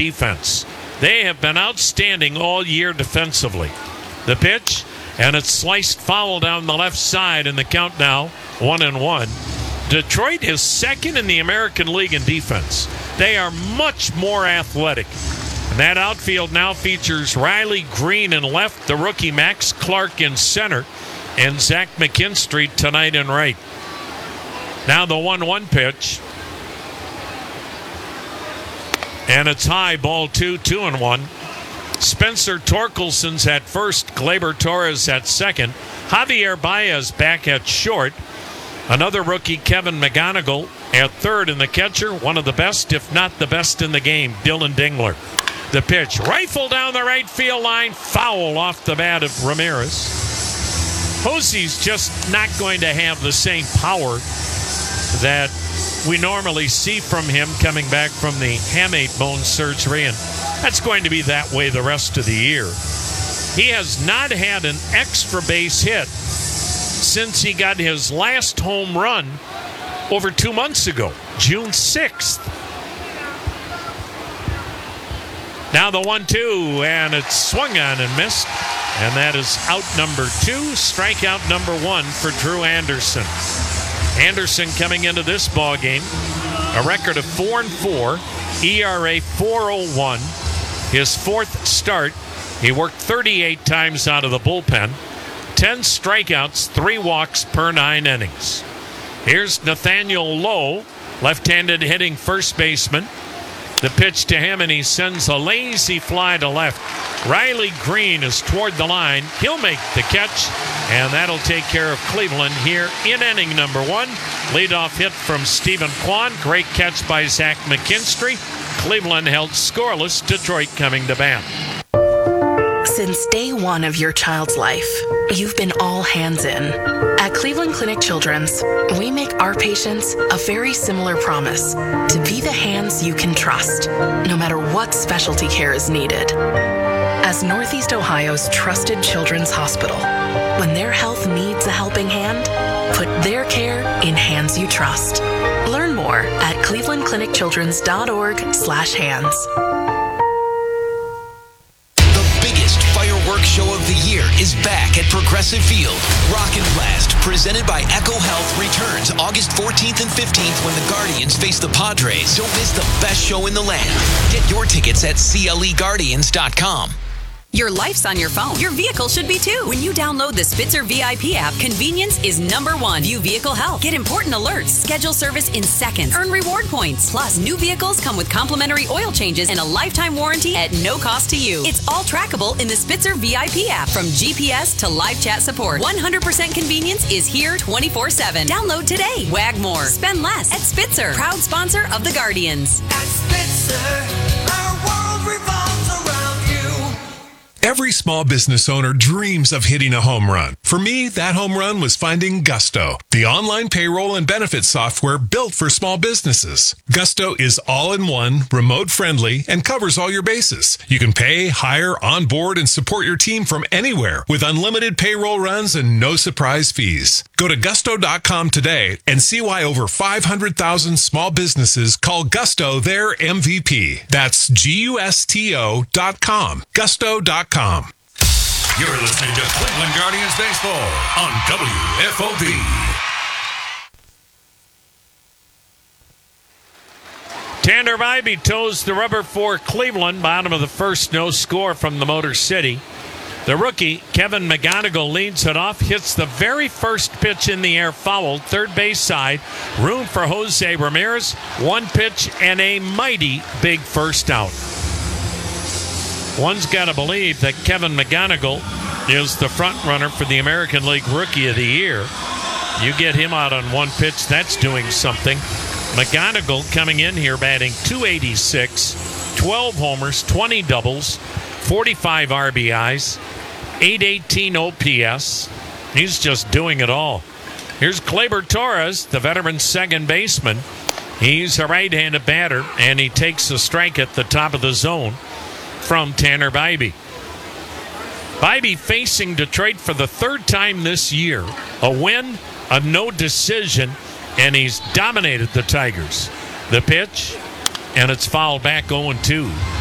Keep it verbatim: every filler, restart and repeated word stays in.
defense. They have been outstanding all year defensively. The pitch, and it's sliced foul down the left side, and the count now one and one. Detroit is second in the American League in defense. They are much more athletic. And that outfield now features Riley Green in left, the rookie Max Clark in center, and Zach McKinstry tonight in right. Now the one one pitch. And it's high, ball two, two and one. Spencer Torkelson's at first, Gleyber Torres at second. Javier Baez back at short. Another rookie, Kevin McGonigal, at third, and the catcher, one of the best, if not the best in the game, Dylan Dingler. The pitch, rifle down the right field line, foul off the bat of Ramirez. Hosey's just not going to have the same power that we normally see from him coming back from the hamate bone surgery, and that's going to be that way the rest of the year. He has not had an extra base hit since he got his last home run over two months ago, June sixth. Now the one two, and it's swung on and missed. And that is out number two, strikeout number one for Drew Anderson. Anderson coming into this ball game, a record of four and four, E R A four oh one. His fourth start, he worked thirty-eight times out of the bullpen, ten strikeouts, three walks per nine innings. Here's Nathaniel Lowe, left-handed hitting first baseman. The pitch to him, and he sends a lazy fly to left. Riley Green is toward the line. He'll make the catch, and that'll take care of Cleveland here in inning number one. Leadoff hit from Stephen Kwan. Great catch by Zach McKinstry. Cleveland held scoreless. Detroit coming to bat. Since day one of your child's life, you've been all hands in. At Cleveland Clinic Children's, we make our patients a very similar promise to be the hands you can trust, no matter what specialty care is needed. As Northeast Ohio's trusted children's hospital, when their health needs a helping hand, put their care in hands you trust. Learn more at cleveland clinic children's dot org slash hands. Fireworks show of the year is back at Progressive Field. Rock and Blast, presented by Echo Health, returns August fourteenth and fifteenth when the Guardians face the Padres. Don't miss the best show in the land. Get your tickets at C L E guardians dot com. Your life's on your phone. Your vehicle should be too. When you download the Spitzer V I P app, convenience is number one. View vehicle health. Get important alerts. Schedule service in seconds. Earn reward points. Plus, new vehicles come with complimentary oil changes and a lifetime warranty at no cost to you. It's all trackable in the Spitzer V I P app. From G P S to live chat support, one hundred percent convenience is here twenty-four seven. Download today. Wag more. Spend less at Spitzer. Proud sponsor of the Guardians. At Spitzer, our world revolves around you. Every small business owner dreams of hitting a home run. For me, that home run was finding Gusto, the online payroll and benefits software built for small businesses. Gusto is all-in-one, remote-friendly, and covers all your bases. You can pay, hire, onboard, and support your team from anywhere with unlimited payroll runs and no surprise fees. Go to gusto dot com today and see why over five hundred thousand small businesses call Gusto their M V P. That's G U S T O dot com. Gusto dot com. You're listening to Cleveland Guardians Baseball on W F O B. Tanner Bybee toes the rubber for Cleveland. Bottom of the first, no score from the Motor City. The rookie, Kevin McGonigal, leads it off, hits the very first pitch in the air, fouled, third base side. Room for Jose Ramirez. One pitch and a mighty big first out. One's got to believe that Kevin McGonigal is the front runner for the American League Rookie of the Year. You get him out on one pitch, that's doing something. McGonigal coming in here batting two eighty-six, twelve homers, twenty doubles, forty-five R B Is, eight eighteen O P S. He's just doing it all. Here's Gleyber Torres, the veteran second baseman. He's a right-handed batter, and he takes a strike at the top of the zone from Tanner Bybee. Bybee facing Detroit for the third time this year. A win, a no decision, and he's dominated the Tigers. The pitch, and it's fouled back oh and two.